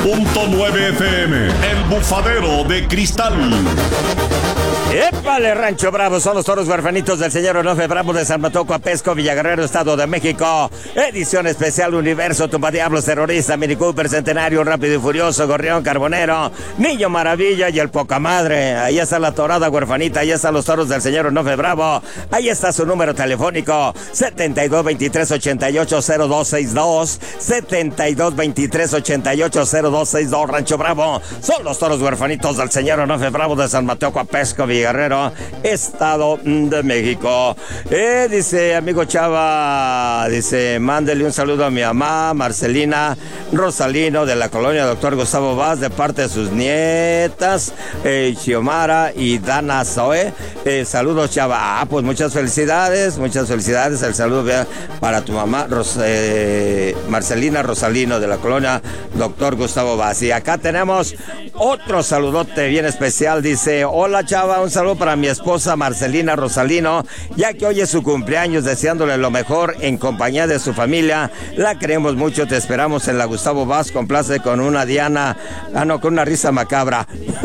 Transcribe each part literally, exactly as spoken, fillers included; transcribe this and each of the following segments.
Punto nueve F M, el bufadero de cristal. ¡Épale, Rancho Bravo! Son los toros huerfanitos del señor Onofre Bravo de San Mateo Coapesco, Villaguerrero, Estado de México. Edición especial Universo, Tumbadiablos, Terrorista, Mini Cooper, Centenario, Rápido y Furioso, Gorrión, Carbonero, Niño Maravilla y el Poca Madre. Ahí está la torada huerfanita, ahí están los toros del señor Onofre Bravo. Ahí está su número telefónico, setenta y dos veintitrés ochenta y ocho cero dos sesenta y dos, setenta y dos veintitrés ochenta y ocho cero dos sesenta y dos, Rancho Bravo. Son los toros huerfanitos del señor Onofre Bravo de San Mateo Coapesco, Guerrero, Estado de México. Eh, dice, amigo Chava, dice, mándele un saludo a mi mamá, Marcelina Rosalino, de la colonia Doctor Gustavo Vaz, de parte de sus nietas, eh, Xiomara y Dana Zoe. Eh, saludos, Chava. Ah, pues muchas felicidades, muchas felicidades. El saludo vea, para tu mamá, Ros, eh, Marcelina Rosalino, de la colonia Doctor Gustavo Vaz. Y acá tenemos otro saludote bien especial. Dice, hola, Chava, un saludo para mi esposa Marcelina Rosalino, ya que hoy es su cumpleaños, deseándole lo mejor en compañía de su familia. La queremos mucho, te esperamos en la Gustavo Vaz. Complace con una Diana, ah no, con una risa macabra.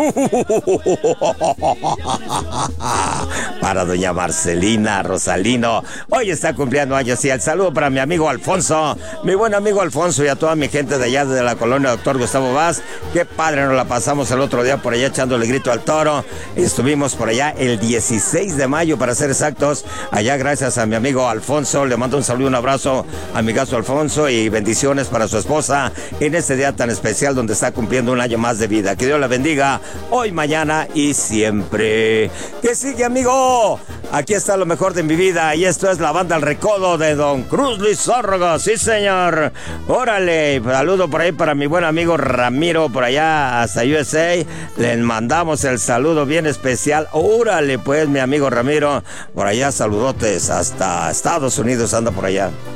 Para doña Marcelina Rosalino, hoy está cumpliendo años. Y el saludo para mi amigo Alfonso, mi buen amigo Alfonso, y a toda mi gente de allá de la colonia Doctor Gustavo Vaz. Qué padre nos la pasamos el otro día por allá echándole grito al toro. Estuvimos por allá el dieciséis de mayo, para ser exactos, allá gracias a mi amigo Alfonso. Le mando un saludo, un abrazo a mi gasto Alfonso, y bendiciones para su esposa en este día tan especial donde está cumpliendo un año más de vida. Que Dios la bendiga hoy, mañana y siempre. ¿Qué sigue, amigo? Aquí está lo mejor de mi vida, y esto es la banda El Recodo de Don Cruz Luis Zórroga. Sí, señor. Órale, saludo por ahí para mi buen amigo Ramiro, por allá hasta U S A. Le mandamos el saludo bien especial. Órale, pues, mi amigo Ramiro, por allá, saludotes hasta Estados Unidos, anda por allá.